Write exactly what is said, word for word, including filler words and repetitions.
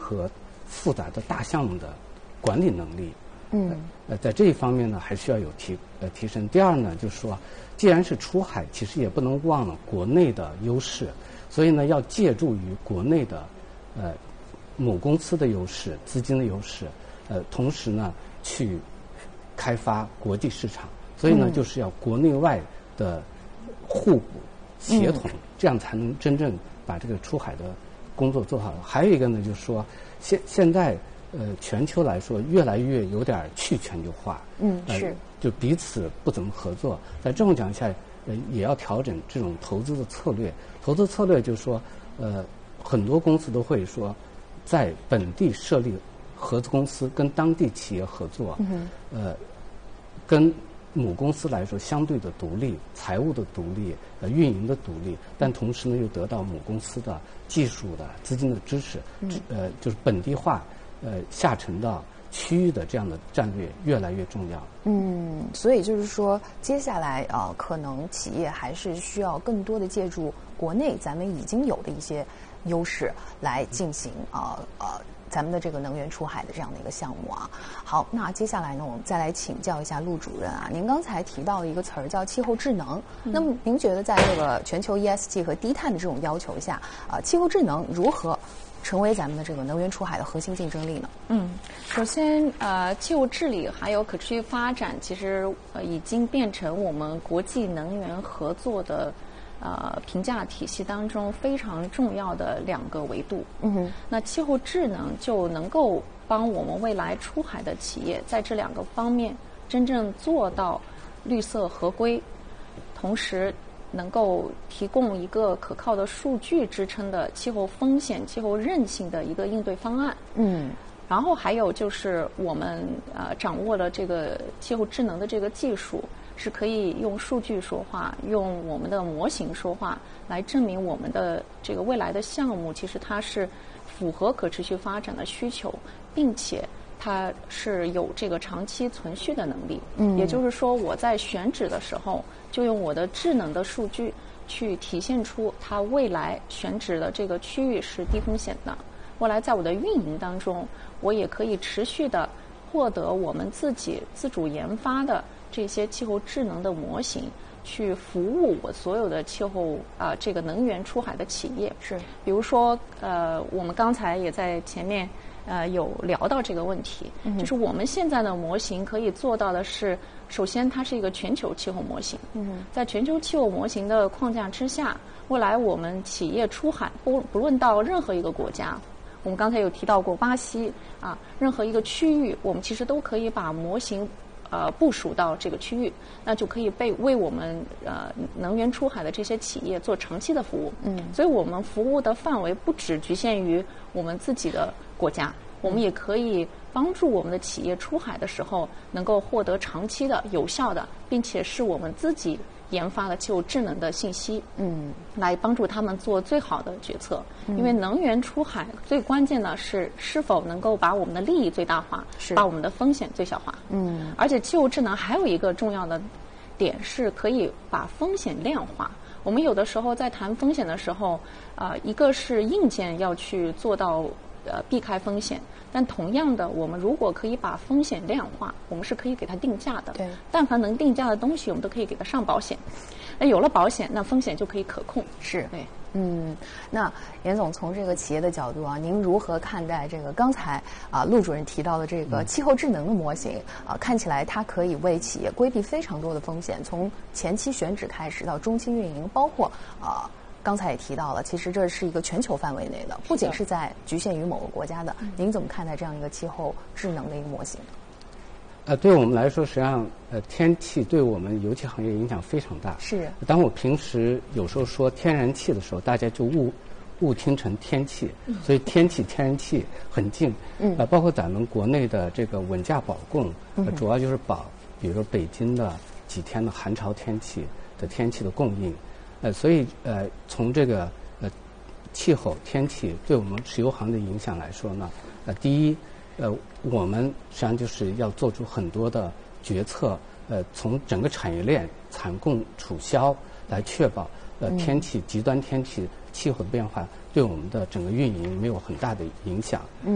和复杂的大项目的管理能力。 嗯， 呃，在这一方面呢，还需要有提呃提升。第二呢，就是说，既然是出海，其实也不能忘了国内的优势，所以呢，要借助于国内的呃母公司的优势、资金的优势，呃，同时呢，去开发国际市场。所以呢， 嗯、 就是要国内外的互补协同，嗯、这样才能真正把这个出海的工作做好。还有一个呢，就是说，现现在。呃，全球来说，越来越有点去全球化， 嗯，是、 呃，就彼此不怎么合作。在这种讲下，呃，也要调整这种投资的策略。投资策略就是说，呃，很多公司都会说，在本地设立合资公司，跟当地企业合作， 嗯、 呃，跟母公司来说相对的独立，财务的独立，呃，运营的独立，但同时呢，又得到母公司的技术的资金的支持， 嗯、 呃，就是本地化。呃，下沉到区域的这样的战略越来越重要。 嗯，所以就是说，接下来啊、呃，可能企业还是需要更多的借助国内咱们已经有的一些优势来进行啊呃。呃咱们的这个能源出海的这样的一个项目啊。好，那接下来呢，我们再来请教一下陆主任啊。您刚才提到了一个词儿叫气候智能，嗯、那么您觉得在这个全球 E S G 和低碳的这种要求下啊、呃，气候智能如何成为咱们的这个能源出海的核心竞争力呢？ 嗯，首先呃，气候治理还有可持续发展，其实呃已经变成我们国际能源合作的。呃，评价体系当中非常重要的两个维度。 嗯哼， 那气候智能就能够帮我们未来出海的企业在这两个方面真正做到绿色合规，同时能够提供一个可靠的数据支撑的气候风险、气候韧性的一个应对方案。 嗯。 然后还有就是我们呃掌握了这个气候智能的这个技术，是可以用数据说话，用我们的模型说话，来证明我们的这个未来的项目其实它是符合可持续发展的需求，并且它是有这个长期存续的能力。 嗯， 也就是说我在选址的时候，就用我的智能的数据去体现出它未来选址的这个区域是低风险的。未来在我的运营当中，我也可以持续的获得我们自己自主研发的这些气候智能的模型，去服务我所有的气候啊、呃、这个能源出海的企业。 是， 比如说呃，我们刚才也在前面呃有聊到这个问题， 嗯、 就是我们现在的模型可以做到的是，首先它是一个全球气候模型。 嗯， 在全球气候模型的框架之下，未来我们企业出海不不论到任何一个国家。我们刚才有提到过巴西啊，任何一个区域，我们其实都可以把模型呃部署到这个区域，那就可以被为我们呃能源出海的这些企业做长期的服务。 嗯， 所以我们服务的范围不只局限于我们自己的国家，我们也可以帮助我们的企业出海的时候能够获得长期的、有效的，并且是我们自己研发的气候智能的信息， 嗯， 来帮助他们做最好的决策。嗯、因为能源出海最关键的是是否能够把我们的利益最大化， 是把我们的风险最小化。 嗯， 而且气候智能还有一个重要的点是可以把风险量化。我们有的时候在谈风险的时候，啊、呃，一个是硬件要去做到呃避开风险。但同样的，我们如果可以把风险量化，我们是可以给它定价的。 对， 但凡能定价的东西，我们都可以给它上保险。那有了保险，那风险就可以可控。 是， 对， 嗯，那严总从这个企业的角度啊，您如何看待这个刚才啊陆主任提到的这个气候智能的模型啊？看起来它可以为企业规避非常多的风险，从前期选址开始到中期运营，包括啊。刚才也提到了，其实这是一个全球范围内的，不仅是在局限于某个国家的。嗯、您怎么看待这样一个气候智能的一个模型？ 呃，对我们来说，实际上，呃，天气对我们油气行业影响非常大。 是。 当我平时有时候说天然气的时候，大家就误误听成天气，嗯、所以天气、天然气很近。 嗯。 呃，包括咱们国内的这个稳价保供， 呃、 主要就是保，比如说北京的几天的寒潮天气的天气的供应。呃，所以呃，从这个呃气候天气对我们石油行的影响来说呢，呃，第一，呃，我们实际上就是要做出很多的决策，呃，从整个产业链产供储销来确保呃天气极端天气气候的变化对我们的整个运营没有很大的影响。 嗯。